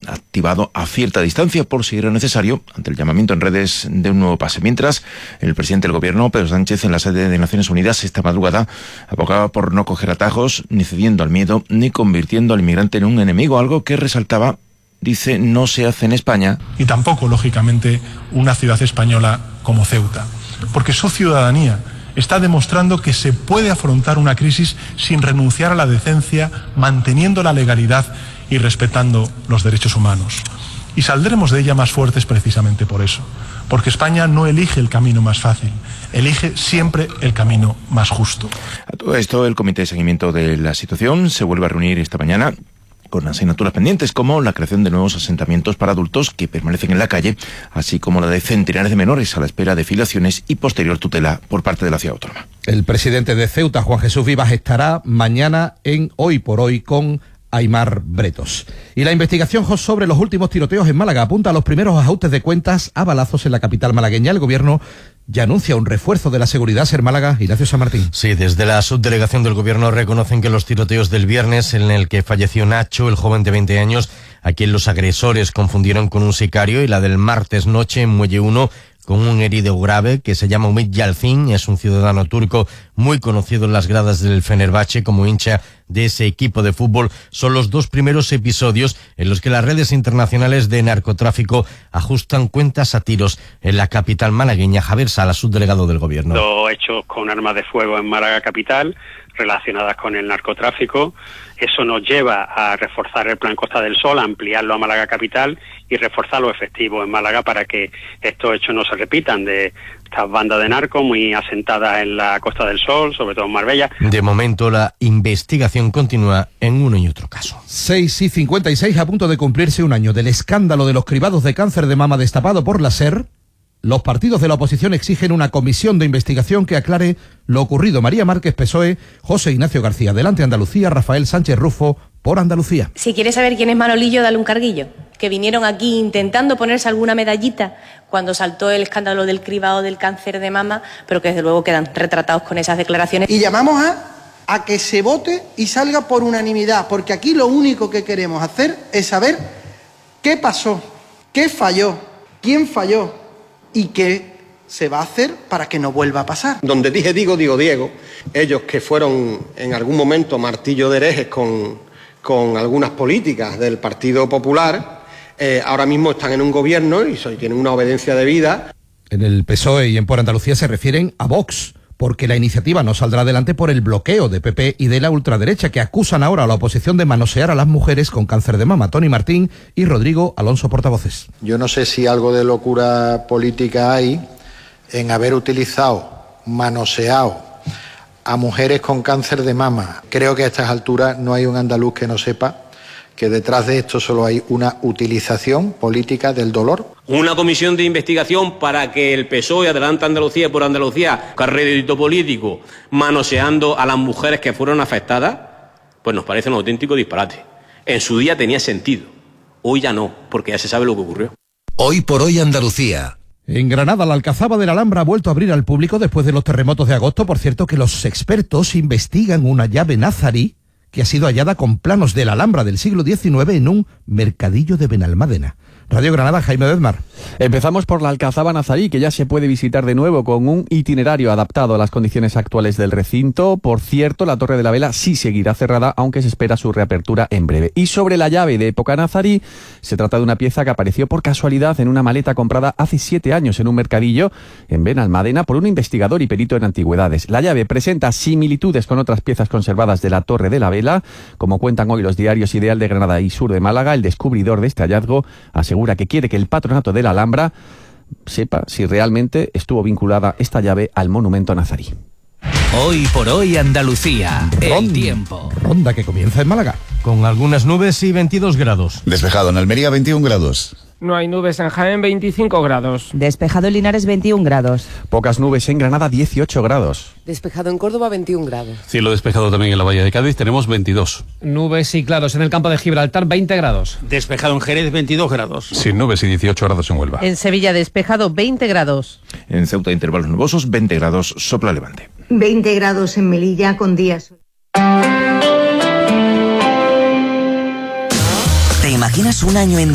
activado a cierta distancia por si era necesario ante el llamamiento en redes de un nuevo pase. Mientras, el presidente del gobierno, Pedro Sánchez, en la sede de Naciones Unidas esta madrugada abogaba por no coger atajos, ni cediendo al miedo, ni convirtiendo al inmigrante en un enemigo, algo que resaltaba, dice, no se hace en España. Y tampoco, lógicamente, una ciudad española como Ceuta, porque su ciudadanía está demostrando que se puede afrontar una crisis sin renunciar a la decencia, manteniendo la legalidad y respetando los derechos humanos. Y saldremos de ella más fuertes precisamente por eso, porque España no elige el camino más fácil, elige siempre el camino más justo. A todo esto, el Comité de Seguimiento de la Situación se vuelve a reunir esta mañana con asignaturas pendientes como la creación de nuevos asentamientos para adultos que permanecen en la calle, así como la de centenares de menores a la espera de filiaciones y posterior tutela por parte de la ciudad autónoma. El presidente de Ceuta, Juan Jesús Vivas, estará mañana en Hoy por Hoy con Aimar Bretos. Y la investigación sobre los últimos tiroteos en Málaga apunta a los primeros ajustes de cuentas a balazos en la capital malagueña. El gobierno ya anuncia un refuerzo de la seguridad. Ser Málaga, Ignacio San Martín. Sí, desde la subdelegación del gobierno reconocen que los tiroteos del viernes, en el que falleció Nacho, el joven de 20 años, a quien los agresores confundieron con un sicario, y la del martes noche en Muelle 1, con un herido grave que se llama Umit Yalcin, es un ciudadano turco muy conocido en las gradas del Fenerbahce como hincha de ese equipo de fútbol. Son los dos primeros episodios en los que las redes internacionales de narcotráfico ajustan cuentas a tiros en la capital malagueña. Javier Sala, subdelegado del gobierno. Los hechos con armas de fuego en Málaga capital relacionadas con el narcotráfico. Eso nos lleva a reforzar el Plan Costa del Sol, a ampliarlo a Málaga capital y reforzar los efectivos en Málaga para que estos hechos no se repitan, de estas bandas de narcos muy asentadas en la Costa del Sol, sobre todo en Marbella. De momento la investigación continúa en uno y otro caso. 6:56, a punto de cumplirse un año del escándalo de los cribados de cáncer de mama destapado por la SER. Los partidos de la oposición exigen una comisión de investigación que aclare lo ocurrido. María Márquez, PSOE, José Ignacio García, Adelante Andalucía, Rafael Sánchez Rufo, por Andalucía. Si quieres saber quién es Manolillo, dale un carguillo. Que vinieron aquí intentando ponerse alguna medallita cuando saltó el escándalo del cribado del cáncer de mama, pero que desde luego quedan retratados con esas declaraciones. Y llamamos a que se vote y salga por unanimidad, porque aquí lo único que queremos hacer es saber qué pasó, qué falló, quién falló y qué se va a hacer para que no vuelva a pasar. Donde dije digo Diego, ellos que fueron en algún momento martillo de herejes con algunas políticas del Partido Popular, ahora mismo están en un gobierno y tienen una obediencia debida. En el PSOE y en Por Andalucía se refieren a Vox, porque la iniciativa no saldrá adelante por el bloqueo de PP y de la ultraderecha, que acusan ahora a la oposición de manosear a las mujeres con cáncer de mama. Tony Martín y Rodrigo Alonso, portavoces. Yo no sé si algo de locura política hay en haber utilizado, manoseado a mujeres con cáncer de mama. Creo que a estas alturas no hay un andaluz que no sepa que detrás de esto solo hay una utilización política del dolor. Una comisión de investigación para que el PSOE, Adelante Andalucía, por Andalucía, carrédito político, manoseando a las mujeres que fueron afectadas, pues nos parece un auténtico disparate. En su día tenía sentido, hoy ya no, porque ya se sabe lo que ocurrió. Hoy por Hoy Andalucía. En Granada, la Alcazaba de la Alhambra ha vuelto a abrir al público después de los terremotos de agosto. Por cierto, que los expertos investigan una llave nazarí que ha sido hallada con planos de la Alhambra del siglo XIX en un mercadillo de Benalmádena. Radio Granada, Jaime Bedmar. Empezamos por la Alcazaba nazarí, que ya se puede visitar de nuevo con un itinerario adaptado a las condiciones actuales del recinto. Por cierto, la Torre de la Vela sí seguirá cerrada, aunque se espera su reapertura en breve. Y sobre la llave de época nazarí, se trata de una pieza que apareció por casualidad en una maleta comprada hace 7 años en un mercadillo en Benalmádena por un investigador y perito en antigüedades. La llave presenta similitudes con otras piezas conservadas de la Torre de la Vela. Como cuentan hoy los diarios Ideal de Granada y Sur de Málaga, el descubridor de este hallazgo asegura que quiere que el patronato de la Alhambra sepa si realmente estuvo vinculada esta llave al monumento nazarí. Hoy por Hoy Andalucía, el tiempo. Ronda que comienza en Málaga. Con algunas nubes y 22 grados. Despejado en Almería, 21 grados. No hay nubes en Jaén, 25 grados. Despejado en Linares, 21 grados. Pocas nubes en Granada, 18 grados. Despejado en Córdoba, 21 grados. Cielo despejado también en la Bahía de Cádiz, tenemos 22. Nubes y claros en el campo de Gibraltar, 20 grados. Despejado en Jerez, 22 grados. Sin nubes y 18 grados en Huelva. En Sevilla, despejado, 20 grados. En Ceuta, intervalos nubosos, 20 grados, sopla levante. 20 grados en Melilla, con días. ¿Te imaginas un año en